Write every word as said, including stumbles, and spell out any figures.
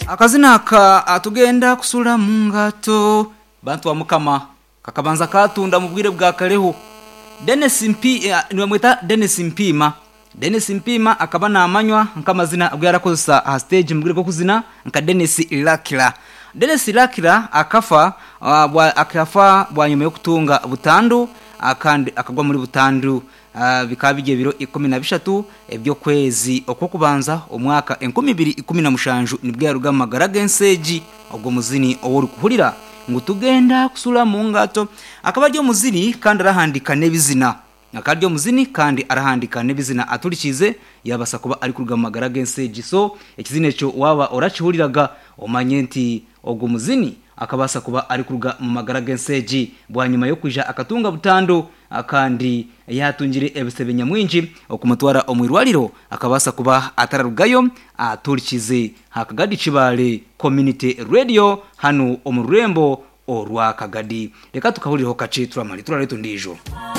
akazina ka atugenda kusula mungato bantu wa mukama kakabanza katunda mu bwire bwa kareho Dennis Mpi niwe mwita Dennis Mpima Dennis Mpima akaba namanywa nkamazina abwo yarakozesa ha stage mu bwire bwo kuzina nka Dennis Lakira Dennis Lakira akafa uh, akafa bwa nyuma yo kutunga butandu akandi akagwa muri butandu uh, bikaba bigiye biro ikumi na bishatu ebyo kwezi okwo kubanza umwaka enkumi ibiri ikumi na mushanju nibwo yarugamagara genseji ogwo muzini owuri kuhurira ngo tugenda kusula mu ngato akaba ryo muzini kandi arahandika nebizina akaryo muzini kandi arahandika nebizina aturikize yabasa kuba ari kurugamagara genseji so ekizine cyo waba orachihuriraga omanyenti ogwo muzini akabasa kuba ari kuruga mu magara genseji bwa nyuma yo kwija akatunga butando akandi yatungire ebisebe nyamwinji okumutwara omwirwariro akabasa kuba atararugayo aturikize hakagadi Kibale Community Radio hano omurembo orwa Kagadi reka tukahuriraho kace turamali turare tundijo